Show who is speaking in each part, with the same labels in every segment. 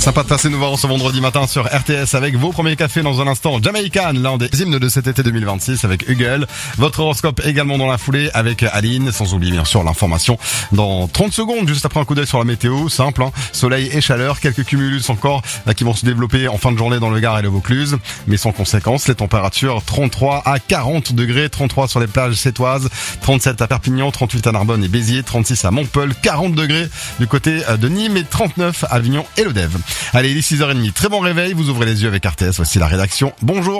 Speaker 1: Sympa de passer nous voir ce vendredi matin sur RTS avec vos premiers cafés dans un instant. Jamaican, l'un des hymnes de cet été 2026 avec Hugel. Votre horoscope également dans la foulée avec Aline. Sans oublier bien sûr l'information dans 30 secondes, juste après un coup d'œil sur la météo. Simple, soleil et chaleur. Quelques cumulus encore qui vont se développer en fin de journée dans le Gard et le Vaucluse. Mais sans conséquence, les températures 33 à 40 degrés. 33 sur les plages sétoises, 37 à Perpignan, 38 à Narbonne et Béziers, 36 à Montpellier, 40 degrés du côté de Nîmes et 39 à Avignon et le Dev. Allez, il est 6h30, très bon réveil, vous ouvrez les yeux avec RTS, voici la rédaction. Bonjour.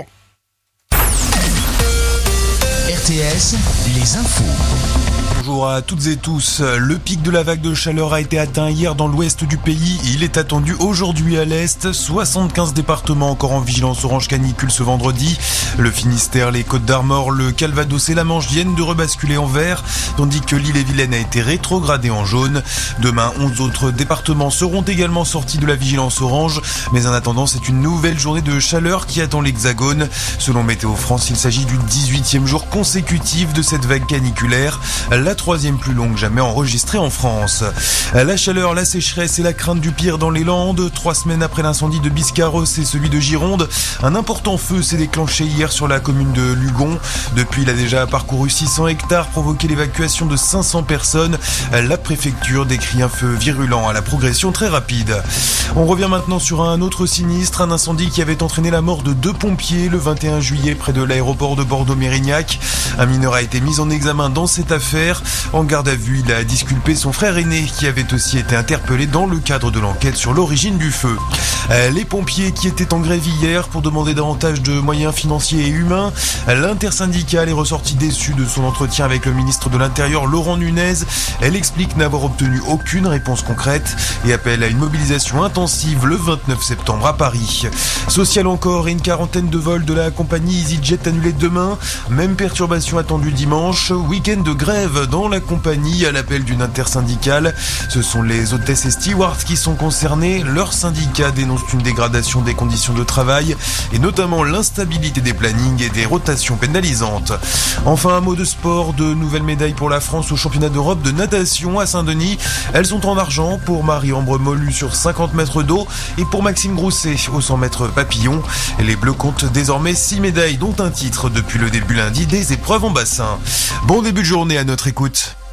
Speaker 2: RTS, les infos.
Speaker 3: Bonjour à toutes et tous. Le pic de la vague de chaleur a été atteint hier dans l'ouest du pays. Il est attendu aujourd'hui à l'est. 75 départements encore en vigilance orange canicule ce vendredi. Le Finistère, les Côtes-d'Armor, le Calvados et la Manche viennent de rebasculer en vert, tandis que l'Ille-et-Vilaine a été rétrogradée en jaune. Demain, 11 autres départements seront également sortis de la vigilance orange. Mais en attendant, c'est une nouvelle journée de chaleur qui attend l'Hexagone. Selon Météo France, il s'agit du 18e jour consécutif de cette vague caniculaire. La troisième plus longue jamais enregistrée en France. La chaleur, la sécheresse et la crainte du pire dans les Landes. 3 semaines après l'incendie de Biscarrosse et celui de Gironde, un important feu s'est déclenché hier sur la commune de Lugon. Depuis, il a déjà parcouru 600 hectares, provoqué l'évacuation de 500 personnes. La préfecture décrit un feu virulent à la progression très rapide. On revient maintenant sur un autre sinistre, un incendie qui avait entraîné la mort de 2 pompiers le 21 juillet près de l'aéroport de Bordeaux-Mérignac. Un mineur a été mis en examen dans cette affaire. En garde à vue, il a disculpé son frère aîné qui avait aussi été interpellé dans le cadre de l'enquête sur l'origine du feu. Les pompiers qui étaient en grève hier pour demander davantage de moyens financiers et humains. L'intersyndicale est ressortie déçue de son entretien avec le ministre de l'Intérieur Laurent Nunez. Elle explique n'avoir obtenu aucune réponse concrète et appelle à une mobilisation intensive le 29 septembre à Paris. Social encore et une quarantaine de vols de la compagnie EasyJet annulés demain. Même perturbation attendue dimanche. Week-end de grève dans la compagnie à l'appel d'une intersyndicale. Ce sont les hôtesses et stewards qui sont concernés. Leur syndicat dénonce une dégradation des conditions de travail et notamment l'instabilité des plannings et des rotations pénalisantes. Enfin, un mot de sport, de nouvelles médailles pour la France au championnat d'Europe de natation à Saint-Denis. Elles sont en argent pour Marie-Ambre Molu sur 50 mètres d'eau et pour Maxime Grousset au 100 mètres papillon. Les Bleus comptent désormais 6 médailles dont un titre depuis le début lundi des épreuves en bassin. Bon début de journée à notre écoute.